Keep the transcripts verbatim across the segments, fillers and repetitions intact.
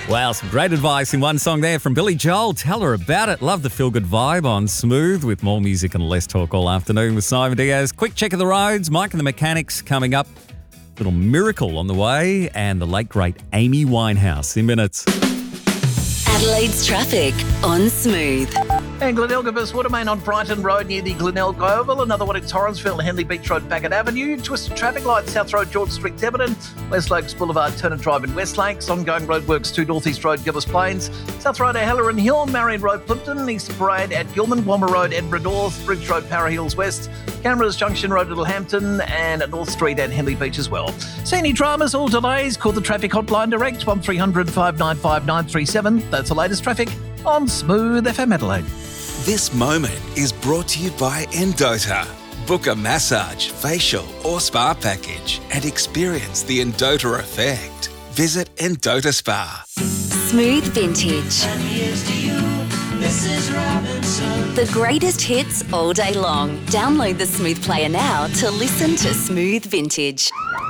Wow, some great advice in one song there from Billy Joel. Tell her about it. Love the feel-good vibe on Smooth with more music and less talk all afternoon with Simon Diaz. Quick check of the roads. Mike and the Mechanics coming up. Little Miracle on the way and the late, great Amy Winehouse in minutes. Adelaide's traffic on Smooth. And Glenelga Water Main on Brighton Road near the Glenelga Oval. Another one at Torrensville, Henley Beach Road, Packet Avenue. Twisted traffic lights, South Road, George Street, Tiverton. West Lakes Boulevard, Turner Drive in West Lakes. Ongoing roadworks to North East Road, Gilbert Plains. South Road, Halloran Hill, Marion Road, Plimpton. East Parade at Gilman, Womber Road, Edinburgh North. Bridge Road, Para Hills West. Cameras Junction Road, Littlehampton. And at North Street and Henley Beach as well. See any dramas or delays? Call the traffic hotline direct, one three hundred, five nine five, nine three seven. That's the latest traffic on Smooth F M Adelaide. This moment is brought to you by Endota. Book a massage, facial or spa package and experience the Endota effect. Visit Endota Spa. Smooth Vintage. And here's to you, Missus Robinson. The greatest hits all day long. Download the Smooth player now to listen to Smooth Vintage.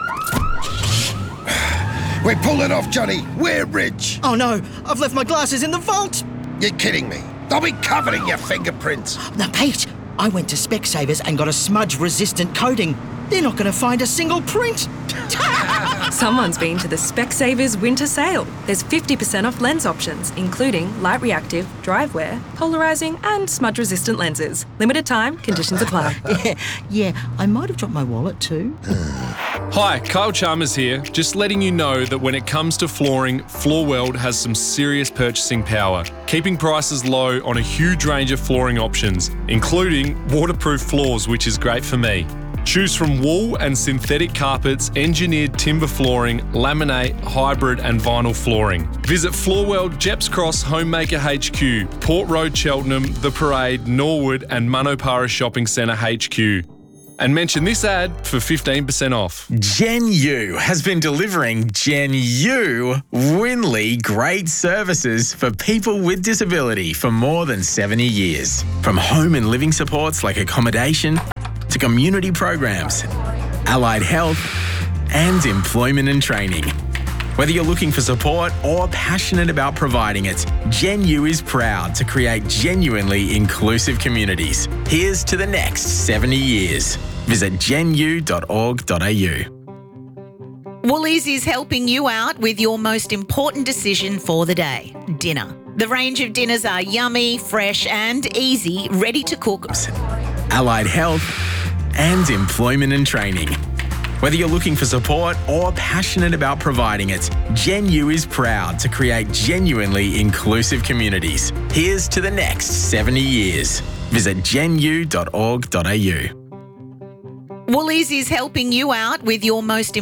We're pulling off, Johnny. We're rich. Oh no, I've left my glasses in the vault. You're kidding me. They'll be covered in your fingerprints. Now, Pete, I went to Specsavers and got a smudge-resistant coating. They're not going to find a single print. Someone's been to the Specsavers winter sale. There's fifty percent off lens options, including light reactive, dry wear, polarising and smudge-resistant lenses. Limited time, conditions apply. yeah, yeah, I might have dropped my wallet too. Hi, Kyle Chalmers here. Just letting you know that when it comes to flooring, Floorworld has some serious purchasing power, keeping prices low on a huge range of flooring options, including waterproof floors, which is great for me. Choose from wool and synthetic carpets, engineered timber flooring, laminate, hybrid and vinyl flooring. Visit Floorworld, Jeps Cross, Homemaker H Q, Port Road, Cheltenham, The Parade, Norwood and Manopara Shopping Centre H Q. And mention this ad for fifteen percent off. Gen U has been delivering Gen U Winley great services for people with disability for more than seventy years. From home and living supports like accommodation to community programs, allied health and employment and training. Whether you're looking for support or passionate about providing it, Gen U is proud to create genuinely inclusive communities. Here's to the next seventy years. Visit gen u dot org dot a u. Woolies is helping you out with your most important decision for the day, dinner. The range of dinners are yummy, fresh and easy, ready to cook. Allied health and employment and training. Whether you're looking for support or passionate about providing it, Gen U is proud to create genuinely inclusive communities. Here's to the next seventy years. Visit gen u dot org dot a u. Woolies is helping you out with your most